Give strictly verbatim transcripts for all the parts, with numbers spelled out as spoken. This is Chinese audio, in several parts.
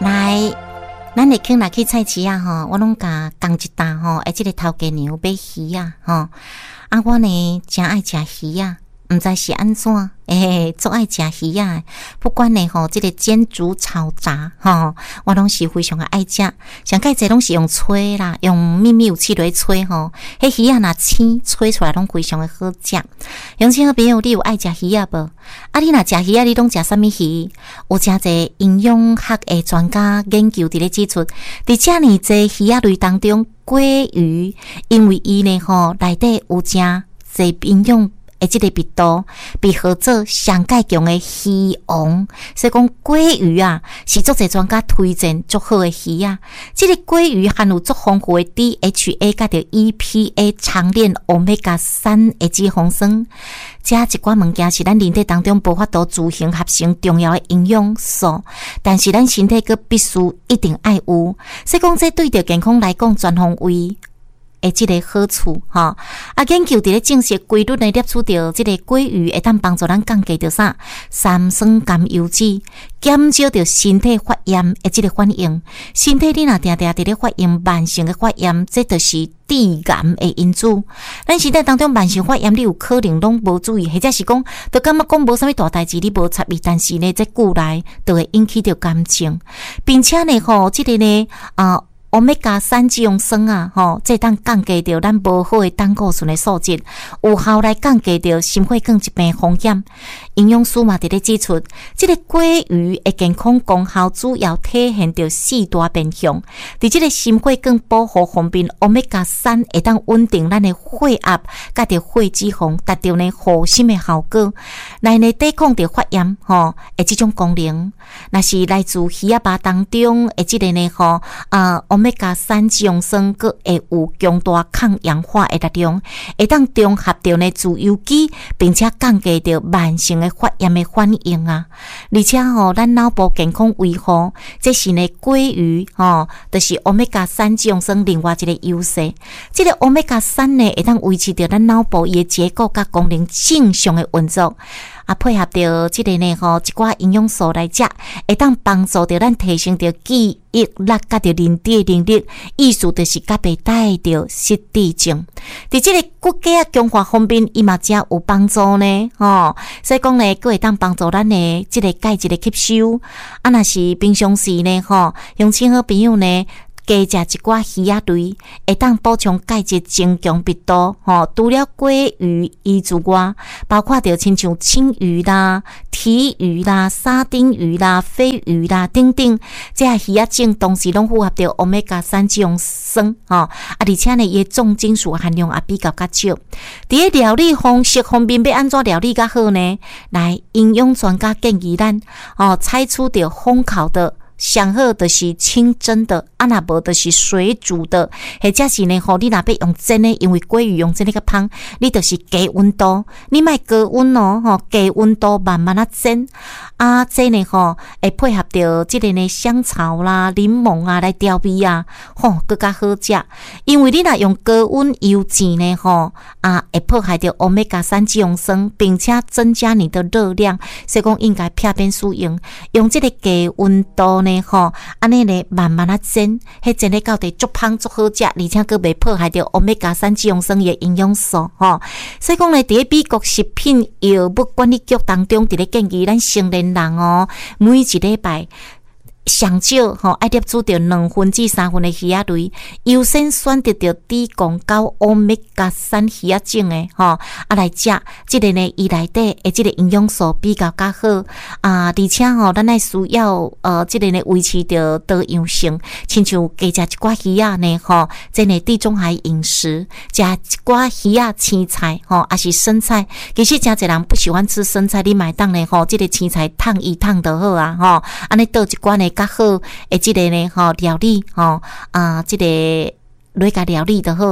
来，咱会去若去菜市啊吼，我拢甲讲一担吼，诶，即个头家娘买鱼啊吼，啊我呢真爱食鱼啊。毋知是安怎，诶、欸，足爱食鱼啊！不管呢吼，即、这个煎、煮、炒、炸，吼，我拢是非常的爱食。上介济拢是用吹啦，用秘密武器来吹吼。迄鱼啊，若青吹出来拢非常的好食。乡亲好朋友，你有爱食鱼啊无？啊，你若食鱼啊，你拢食啥物鱼？有诚济营养学的专家研究伫咧指出，伫遮尔济鱼啊类当中，鮭鱼因为伊呢吼内底有诚济营养。诶，即个密度被号做上介强的鱼王，所以讲鲑鱼啊，是足侪专家推荐足好的鱼啊。即、这个鲑鱼含有足丰富的 D H A 甲着 E P A 长链 Omega 三的脂肪酸，这一寡物件是咱人体当中无法度自行合成重要的营养素，但是咱身体佫必须一定爱有，所以讲这对着健康来讲全方位。诶，即个好处吼，啊，研究伫咧证实规律的摄取着即个鲑鱼，会当帮助咱降低着啥三酸甘油脂，减少着身体发炎的即个反应。身体你若定定伫咧发炎慢性的发炎，这就是致癌的因子。咱身体当中慢性发炎，你有可能拢无注意，或者是讲，都感觉讲无啥物大代志，你无插意，但是呢，这久来都会引起着感情，并且呢，吼，即个呢，啊。Omega 三脂肪酸啊，吼，这当降低着咱无好的胆固醇的素质，有效来降低着心血管疾病风险。营养师嘛伫咧指出，这个鲑鱼的健康功效主要体现着四大面向。伫这个心血管保护方面 ，Omega 三会当稳定咱的血压，甲着血脂肪，达到呢护心的效果，来呢抵抗着发炎，吼，诶，这种功能，那是来自鱼仔肉当中诶，这个呢，吼，啊。Omega 三脂肪酸佫会有强大抗氧化的力量，会当中和着呢自由基，并且降低着慢性的发炎的反应啊！而且吼、哦，咱脑部健康维护，这是呢鲑鱼吼，就是 Omega 三脂肪酸另外一个优势。这个 Omega 三呢，会当维持着咱脑部伊的结构甲功能正常的运作。啊，配合着即个呢吼，一寡营养素来食，会当帮助着咱提升着记忆力，甲着认知的能力。意思就是甲袂带着失智症。伫即个骨骼啊强化方面，伊嘛真有帮助呢，吼。所以讲呢，佫会当帮助咱呢即个钙质的吸收。啊，若是平常时呢，吼，乡亲好朋友呢。加食一寡鱼仔类，会当补充钙质增强密度。吼，除了鲑鱼以之外，包括着亲像青鱼啦、鲫鱼啦、沙丁鱼啦、鲱鱼啦等等，这些鱼仔种同时拢符合着 Omega 三脂肪酸。吼，啊，而且呢，伊重金属含量也比较较少。伫咧料理方式方面，要安怎料理较好呢？来，营养专家建议咱，哦，采取着烘烤的。上好就是清蒸的，啊若无就是水煮的，或者是呢，吼你若要用蒸的，因为鲑鱼用蒸的较芳，你就是加温度，你莫高温哦，吼加温度慢慢啊蒸，啊这呢吼会配合着即个呢香草啦、柠檬啊来调味啊，吼更加好食。因为你若用高温油煎呢，吼啊会破坏掉 Omega 三脂肪酸，并且增加你的热量，所以讲应该片面使用，用这个低温度呢，吼安尼呢慢慢啊煎，迄煎咧到底足香足好食，而且佫袂破坏掉 Omega 三脂肪酸的营养素，吼。所以讲呢，伫咧美国食品药物管理局当中，伫咧建议咱成年人哦，每一礼拜。上少吼爱摄取着两分至三分的鱼仔类，优先选择着低汞高 Omega 三鱼仔种的吼，啊来食，即个呢伊内底的即个营养素比较较好啊，而且吼咱爱需要呃即个呢维持着多样性，亲像加食一寡鱼仔呢吼，即个地中海饮食，食一寡鱼仔青菜吼，还是生菜，其实真侪人不喜欢吃生菜，你买当呢吼，即个青菜烫一烫就好啊吼，安尼倒一罐呢。较好，诶，即个呢，吼料理，吼啊，即个来甲料理就好啊，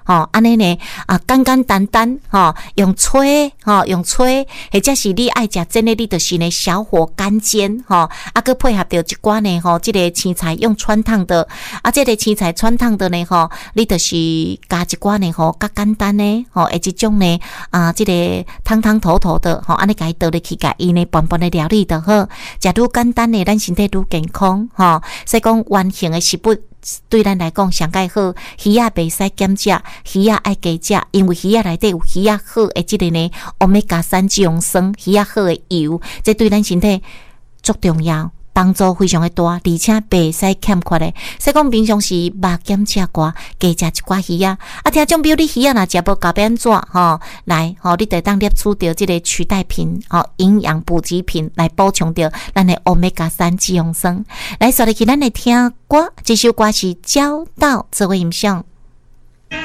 吼，安尼呢啊，简简单单吼，用吹吼，用吹，或者是你爱食真诶，你就是呢小火干煎吼，啊，佮配合着一寡呢吼，即、这个青菜用汆烫的，啊，即、这个青菜汆烫的呢吼，你就是加一寡呢吼，较简单呢吼，诶，即种呢啊，即、这个汤汤头头的吼，安尼甲伊倒入去，甲伊呢拌拌的料理就好，食愈简单的，咱身体愈健康吼。所以讲圆形的食物。对咱来讲上介好，鱼啊袂使减食，鱼啊爱加食，因为鱼啊内底有鱼啊好诶，即个呢欧米伽三脂溶酸，鱼啊好诶油，这对咱身体足重要，帮助非常的大，而且袂使欠缺的。所以讲平常时肉减食寡，加食一寡鱼啊，啊，听种比如你鱼啊若食无够要安怎吼？来吼，你得当摄取到即个取代品，吼，营养补给品来补充到咱的欧米伽三脂溶酸。来，说入去咱来听歌，这首歌是《交到》这位音响。